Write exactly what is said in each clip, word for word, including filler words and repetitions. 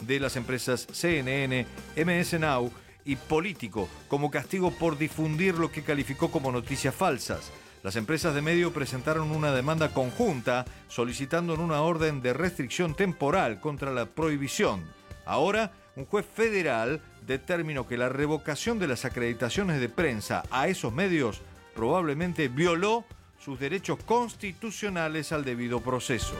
de las empresas C N N, M S Now y Político, como castigo por difundir lo que calificó como noticias falsas. Las empresas de medio presentaron una demanda conjunta solicitando en una orden de restricción temporal contra la prohibición. Ahora, un juez federal determinó que la revocación de las acreditaciones de prensa a esos medios probablemente violó sus derechos constitucionales al debido proceso.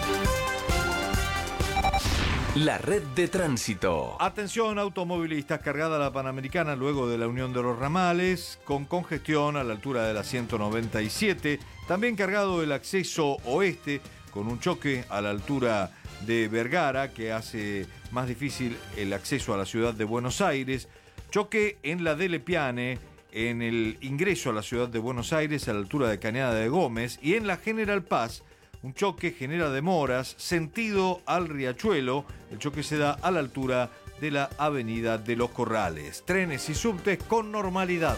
La red de tránsito. Atención, automovilistas, cargada la Panamericana luego de la unión de los ramales, con congestión a la altura de la ciento noventa y siete. También cargado el acceso oeste, con un choque a la altura de Vergara, que hace más difícil el acceso a la ciudad de Buenos Aires. Choque en la Delle Piane, en el ingreso a la ciudad de Buenos Aires, a la altura de Cañada de Gómez. Y en la General Paz, un choque genera demoras, sentido al Riachuelo. El choque se da a la altura de la Avenida de los Corrales. Trenes y subtes con normalidad.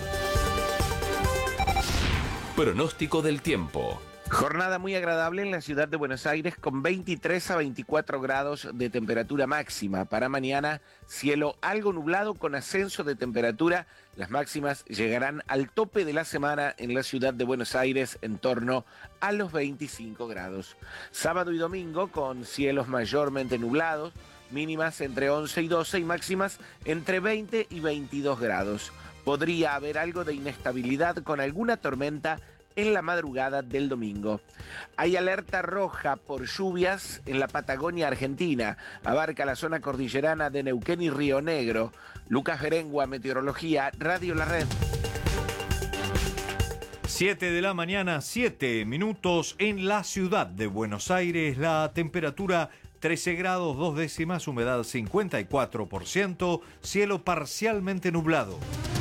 Pronóstico del tiempo. Jornada muy agradable en la ciudad de Buenos Aires con veintitrés a veinticuatro grados de temperatura máxima. Para mañana, cielo algo nublado con ascenso de temperatura. Las máximas llegarán al tope de la semana en la ciudad de Buenos Aires en torno a los veinticinco grados. Sábado y domingo con cielos mayormente nublados, mínimas entre once y doce y máximas entre veinte y veintidós grados. Podría haber algo de inestabilidad con alguna tormenta en la madrugada del domingo. Hay alerta roja por lluvias en la Patagonia Argentina. Abarca la zona cordillerana de Neuquén y Río Negro. Lucas Berengua, Meteorología, Radio La Red. siete de la mañana, siete minutos en la ciudad de Buenos Aires. La temperatura trece grados, dos décimas, humedad cincuenta y cuatro por ciento, cielo parcialmente nublado.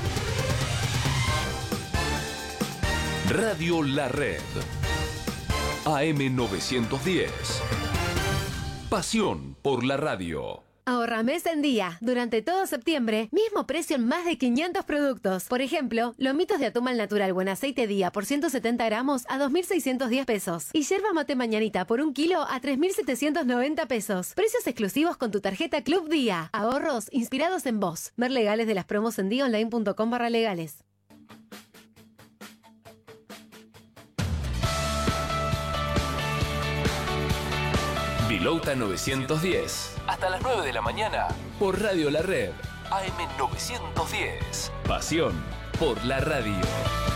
Radio La Red. A M novecientos diez. Pasión por la radio. Ahorra mes en día. Durante todo septiembre, mismo precio en más de quinientos productos. Por ejemplo, lomitos de atún al natural buen aceite día por ciento setenta gramos a dos mil seiscientos diez pesos. Y yerba mate mañanita por un kilo a tres mil setecientos noventa pesos. Precios exclusivos con tu tarjeta Club Día. Ahorros inspirados en vos. Ver legales de las promos en dionline.com barra legales. Vilota novecientos diez. Hasta las nueve de la mañana. Por Radio La Red. A M novecientos diez. Pasión por la radio.